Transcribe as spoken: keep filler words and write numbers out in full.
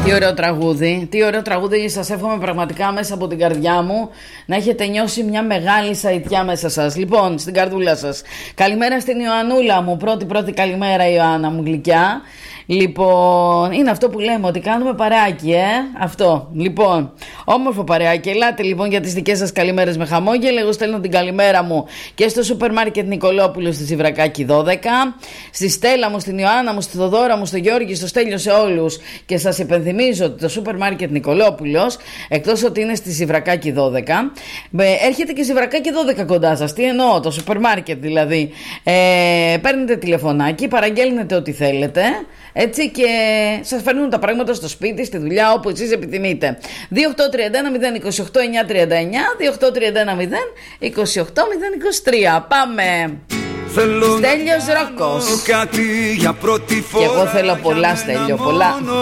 Τι ωραίο τραγούδι, τι ωραίο τραγούδι. Σας εύχομαι πραγματικά μέσα από την καρδιά μου να έχετε νιώσει μια μεγάλη σαϊτιά μέσα σας. Λοιπόν, στην καρδούλα σας. Καλημέρα στην Ιωαννούλα μου. Πρώτη πρώτη καλημέρα, Ιωάννα μου γλυκιά. Λοιπόν, είναι αυτό που λέμε, ότι κάνουμε παρεάκι, ε, αυτό. Λοιπόν, όμορφο παρεάκι. Ελάτε λοιπόν για τις δικές σας καλημέρες με χαμόγελο. Εγώ στέλνω την καλημέρα μου και στο σούπερ μάρκετ Νικολόπουλο στη Σιβρακάκη δώδεκα, στη Στέλλα μου, στην Ιωάννα μου, στη Θοδώρα μου, στο Γιώργη, στο Στέλιο, σε όλους. Και σας υπενθυμίζω ότι το σούπερ μάρκετ Νικολόπουλος, εκτός ότι είναι στη Σιβρακάκη δώδεκα, έρχεται και Σιβρακάκη δώδεκα κοντά σας. Τι εννοώ, το σούπερ μάρκετ δηλαδή. Ε, παίρνετε τηλεφωνάκι, παραγγέλνετε ό,τι θέλετε. Έτσι, και σας φέρνουν τα πράγματα στο σπίτι, στη δουλειά, όπου εσείς επιθυμείτε. δύο οκτώ τρία ένα μηδέν είκοσι οκτώ εννιά τριάντα εννιά, δύο οκτώ τρία ένα μηδέν είκοσι οκτώ μηδέν είκοσι τρία. Πάμε! Στέλιος Ρόκος. Και εγώ θέλω πολλά, Στέλιο, πολλά.